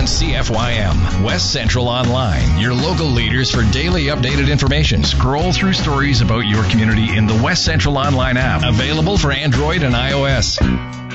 CFYM. West Central Online, your local leaders for daily updated information. Scroll through stories about your community in the West Central Online app, available for Android and iOS.